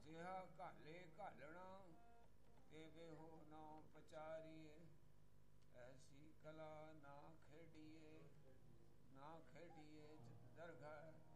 ਜਿਹਾ ਘਾਲੇ ਘਾਲਣਾ ਤੇ ਵੇ ਹੋ ਨਾ ਪਚਾਰੀਏ। ਐਸੀ ਕਲਾ ਨਾ ਖੇਡੀਏ, ਨਾ ਖੇਡੀਏ ਜਿਤ ਦਰਗਾਹ